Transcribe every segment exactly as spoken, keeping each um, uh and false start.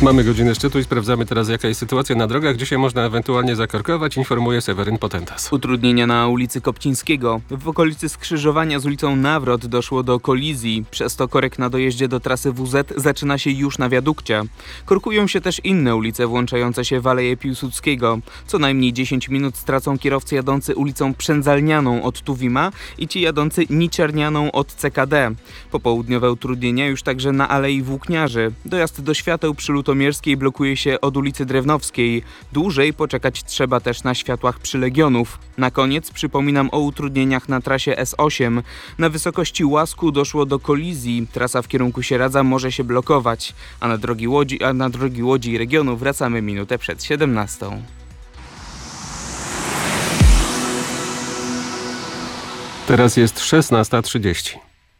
Mamy godzinę szczytu i sprawdzamy teraz, jaka jest sytuacja na drogach. Dzisiaj można ewentualnie zakorkować, informuje Seweryn Potentas. Utrudnienia na ulicy Kopcińskiego. W okolicy skrzyżowania z ulicą Nawrot doszło do kolizji. Przez to korek na dojeździe do trasy W Z zaczyna się już na wiadukcie. Korkują się też inne ulice włączające się w Aleję Piłsudskiego. Co najmniej dziesięć minut stracą kierowcy jadący ulicą Przędzalnianą od Tuwima i ci jadący Niciarnianą od C K D. Popołudniowe utrudnienia już także na Alei Włókniarzy. Dojazd do świateł przy Lutomierskiej blokuje się od ulicy Drewnowskiej. Dłużej poczekać trzeba też na światłach przy Legionów. Na koniec przypominam o utrudnieniach na trasie S osiem. Na wysokości Łasku doszło do kolizji. Trasa w kierunku Sieradza może się blokować. A na drogi Łodzi, a na drogi Łodzi i regionu wracamy minutę przed siedemnastą. Teraz jest szesnasta trzydzieści.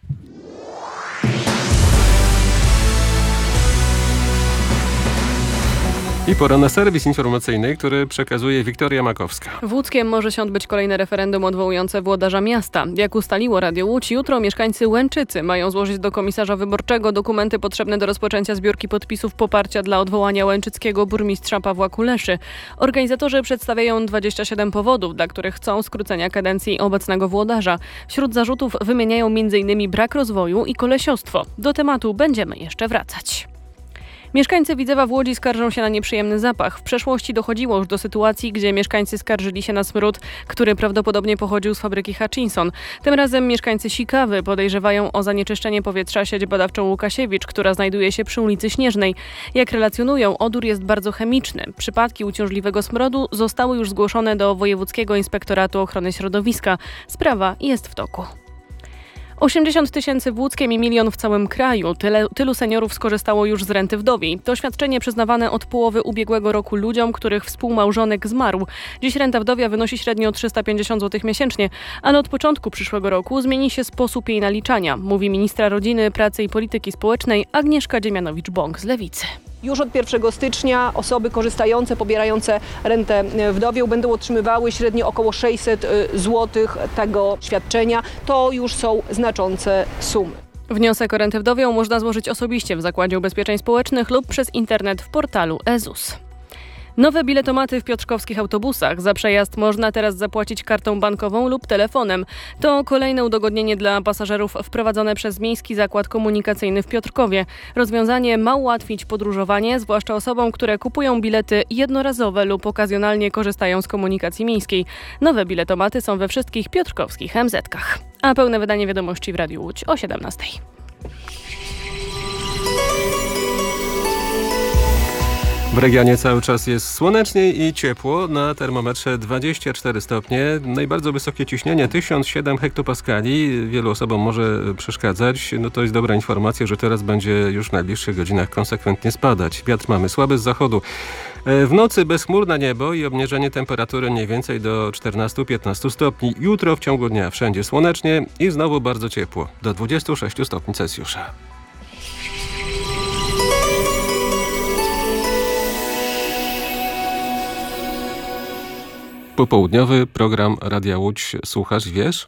I pora na serwis informacyjny, który przekazuje Wiktoria Makowska. W Łódzkiem może się odbyć kolejne referendum odwołujące włodarza miasta. Jak ustaliło Radio Łódź, jutro mieszkańcy Łęczycy mają złożyć do komisarza wyborczego dokumenty potrzebne do rozpoczęcia zbiórki podpisów poparcia dla odwołania łęczyckiego burmistrza Pawła Kuleszy. Organizatorzy przedstawiają dwadzieścia siedem powodów, dla których chcą skrócenia kadencji obecnego włodarza. Wśród zarzutów wymieniają między innymi brak rozwoju i kolesiostwo. Do tematu będziemy jeszcze wracać. Mieszkańcy Widzewa w Łodzi skarżą się na nieprzyjemny zapach. W przeszłości dochodziło już do sytuacji, gdzie mieszkańcy skarżyli się na smród, który prawdopodobnie pochodził z fabryki Hutchinson. Tym razem mieszkańcy Sikawy podejrzewają o zanieczyszczenie powietrza sieć badawczą Łukasiewicz, która znajduje się przy ulicy Śnieżnej. Jak relacjonują, odór jest bardzo chemiczny. Przypadki uciążliwego smrodu zostały już zgłoszone do Wojewódzkiego Inspektoratu Ochrony Środowiska. Sprawa jest w toku. osiemdziesiąt tysięcy w Łódzkiem i milion w całym kraju. Tyle, tylu seniorów skorzystało już z renty wdowiej. To świadczenie przyznawane od połowy ubiegłego roku ludziom, których współmałżonek zmarł. Dziś renta wdowia wynosi średnio trzysta pięćdziesiąt złotych miesięcznie, ale od początku przyszłego roku zmieni się sposób jej naliczania, mówi ministra Rodziny, Pracy i Polityki Społecznej Agnieszka Dziemianowicz-Bąk z Lewicy. Już od pierwszego stycznia osoby korzystające, pobierające rentę wdowią będą otrzymywały średnio około sześćset złotych tego świadczenia. To już są znaczące sumy. Wniosek o rentę wdowią można złożyć osobiście w Zakładzie Ubezpieczeń Społecznych lub przez internet w portalu E Z U S. Nowe biletomaty w piotrkowskich autobusach. Za przejazd można teraz zapłacić kartą bankową lub telefonem. To kolejne udogodnienie dla pasażerów wprowadzone przez Miejski Zakład Komunikacyjny w Piotrkowie. Rozwiązanie ma ułatwić podróżowanie, zwłaszcza osobom, które kupują bilety jednorazowe lub okazjonalnie korzystają z komunikacji miejskiej. Nowe biletomaty są we wszystkich piotrkowskich em zetkach. A pełne wydanie wiadomości w Radiu Łódź o siedemnastej. W regionie cały czas jest słonecznie i ciepło. Na termometrze dwadzieścia cztery stopnie. Najbardziej wysokie ciśnienie tysiąc siedem hektopaskali. Wielu osobom może przeszkadzać. No to jest dobra informacja, że teraz będzie już w najbliższych godzinach konsekwentnie spadać. Wiatr mamy słaby z zachodu. W nocy bezchmurne niebo i obniżenie temperatury mniej więcej do czternaście do piętnastu stopni. Jutro w ciągu dnia wszędzie słonecznie i znowu bardzo ciepło. Do dwudziestu sześciu stopni Celsjusza. Popołudniowy program Radia Łódź Słuchasz i Wiesz?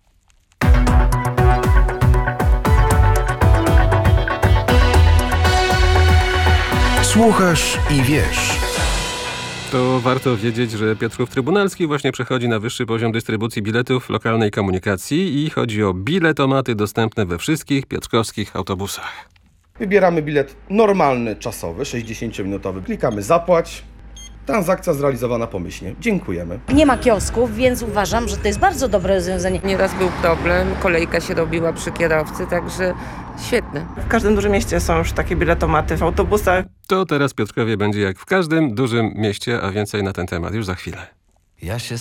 Słuchasz i Wiesz. To warto wiedzieć, że Piotrków Trybunalski właśnie przechodzi na wyższy poziom dystrybucji biletów lokalnej komunikacji i chodzi o biletomaty dostępne we wszystkich piotrkowskich autobusach. Wybieramy bilet normalny, czasowy, sześćdziesięciominutowy. Klikamy zapłać. Transakcja zrealizowana pomyślnie. Dziękujemy. Nie ma kiosków, więc uważam, że to jest bardzo dobre rozwiązanie. Nieraz był problem, kolejka się robiła przy kierowcy, także świetne. W każdym dużym mieście są już takie biletomaty w autobusach. To teraz w Piotrkowie będzie jak w każdym dużym mieście, a więcej na ten temat już za chwilę. Ja się